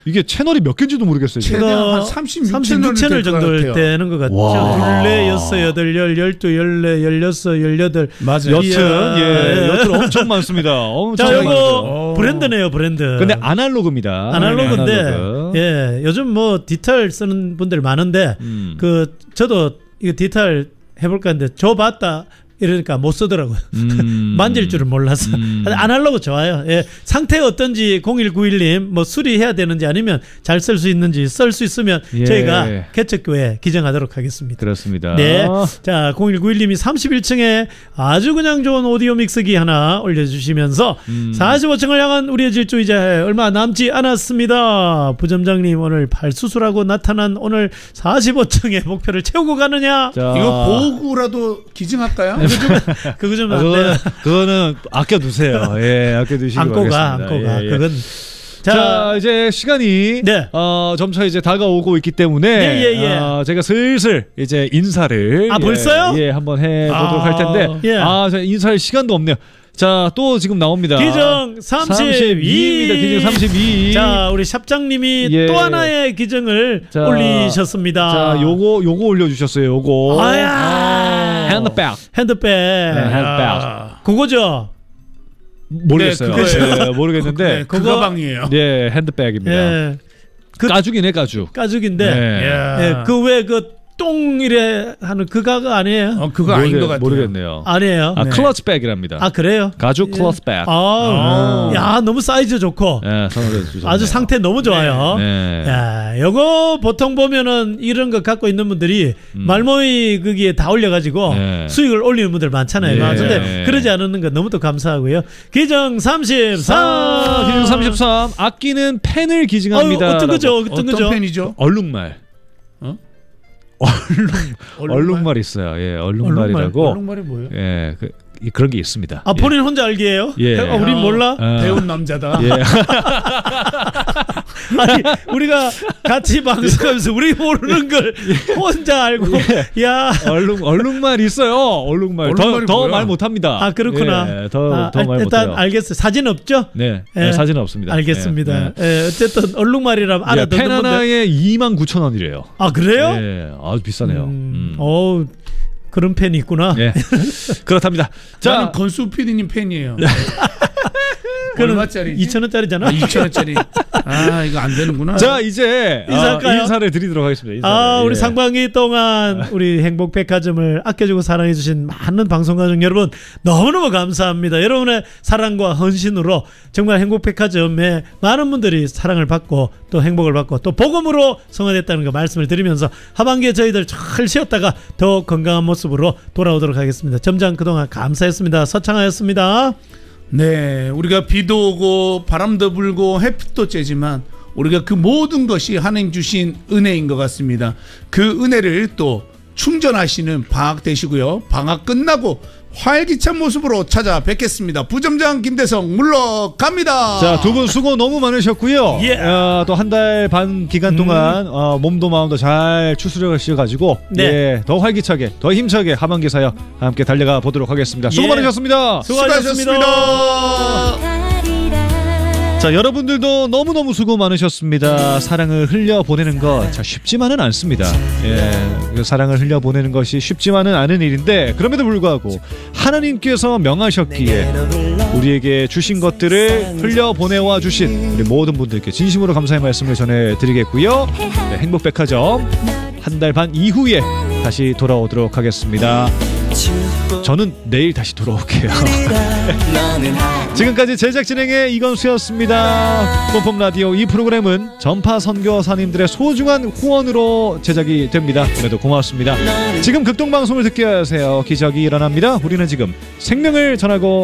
이게 채널이 몇 개인지도 모르겠어요. 최대한 한 36채널 정도 되는 것 같죠. 둘레, 6, 8, 10, 12, 14, 16, 18. 맞아요. 여튼 엄청 많습니다. 엄청 자, 이거 브랜드네요, 브랜드. 근데 아날로그입니다. 아날로그인데, 아날로그. 예, 요즘 뭐 디지털 쓰는 분들 많은데, 저도 이거 디지털 해볼까 했는데, 줘봤다. 이러니까 못 쓰더라고요. 만질 줄은 몰라서. 아날로그 좋아요. 예. 상태 어떤지 0191님 뭐 수리해야 되는지 아니면 잘 쓸 수 있는지 쓸 수 있으면 저희가 개척교회 기증하도록 하겠습니다. 그렇습니다. 네. 자, 0191님이 31층에 아주 그냥 좋은 오디오 믹스기 하나 올려주시면서 45층을 향한 우리의 질주 이제 얼마 남지 않았습니다. 부점장님 오늘 발수술하고 나타난 오늘 45층의 목표를 채우고 가느냐? 자. 이거 보고라도 기증할까요? 그거 좀 안 돼요. 그거는 아껴두세요. 예, 아껴두시기 바라겠습니다. 안고 가. 예. 그건 자, 이제 시간이 점차 이제 다가오고 있기 때문에 제가 슬슬 이제 인사를 벌써요? 한번 해보도록 할 텐데 저 인사할 시간도 없네요. 자, 또 지금 나옵니다. 기증 32입니다. 기증 32. 자, 우리 샵장님이 또 하나의 기증을 올리셨습니다. 자, 요거 올려주셨어요. 요거. 핸드백. 그거죠. 모르겠어요. 모르겠는데 그 가방이에요. 네, 핸드백입니다. 가죽이네, 가죽. 가죽인데 그 왜 그 똥이래 하는 그거가 아니에요? 그거 아닌 것 같아요. 모르겠네요. 아니에요. 클러치백이랍니다. 그래요? 가죽 클러치백. 야, 너무 사이즈 좋고. 아주 상태 너무 좋아요. 야, 요거 보통 보면은 이런 거 갖고 있는 분들이 말모이 거기에 다 올려가지고 수익을 올리는 분들 많잖아요. 근데 그러지 않는 거 너무도 감사하고요. 기증 33. 기증 33. 아끼는 펜을 기증합니다. 어떤 거죠? 어떤 펜이죠? 얼룩말. 얼룩말 있어요. 예, 얼룩말이라고. 얼룩말이 뭐예요? 예, 그런 게 있습니다. 본인 혼자 알기에요? 우린 몰라? 배운 남자다. 아니, 우리가 같이 방송하면서 우리 모르는 걸 혼자 알고. 야, 얼룩말 있어요. 얼룩말 더 말 못합니다. 그렇구나. 더 말 못해요. 일단 알겠어요. 사진 없죠? 네, 사진은 없습니다. 알겠습니다. 어쨌든 얼룩말이라면 알아듣는 펜 하나에 29,000원이래요. 그래요? 네, 아주 비싸네요. 그런 펜이 있구나. 그렇답니다. 자, 저는 건수 PD님 팬이에요. 얼마짜리? 2,000원짜리잖아. 2,000원짜리. 이거 안 되는구나. 자, 이제 인사를 드리도록 하겠습니다. 우리 상반기 동안 우리 행복백화점을 아껴주고 사랑해주신 많은 방송가족 여러분 너무너무 감사합니다. 여러분의 사랑과 헌신으로 정말 행복백화점에 많은 분들이 사랑을 받고 또 행복을 받고 또 복음으로 성화됐다는 거 말씀을 드리면서 하반기에 저희들 잘 쉬었다가 더 건강한 모습으로 돌아오도록 하겠습니다. 점장 그동안 감사했습니다. 서창하였습니다. 네, 우리가 비도 오고 바람도 불고 햇빛도 쬐지만 우리가 그 모든 것이 하나님 주신 은혜인 것 같습니다. 그 은혜를 또 충전하시는 방학 되시고요. 방학 끝나고 활기찬 모습으로 찾아뵙겠습니다. 부점장 김대성 물러갑니다. 자, 두 분 수고 너무 많으셨고요. 또 한 달 반 기간 동안 몸도 마음도 잘 추스려가시고 더 활기차게 더 힘차게 하반기 사역 함께 달려가 보도록 하겠습니다. 수고 많으셨습니다. 수고하셨습니다. 자, 여러분들도 너무너무 수고 많으셨습니다. 사랑을 흘려보내는 것 쉽지만은 않습니다. 그 사랑을 흘려보내는 것이 쉽지만은 않은 일인데 그럼에도 불구하고 하나님께서 명하셨기에 우리에게 주신 것들을 흘려보내와 주신 우리 모든 분들께 진심으로 감사의 말씀을 전해드리겠고요. 행복백화점 한 달 반 이후에 다시 돌아오도록 하겠습니다. 저는 내일 다시 돌아올게요. 지금까지 제작 진행의 이건수였습니다. 폼폼라디오 이 프로그램은 전파 선교사님들의 소중한 후원으로 제작이 됩니다. 오늘도 고맙습니다. 지금 극동방송을 듣게 하세요. 기적이 일어납니다. 우리는 지금 생명을 전하고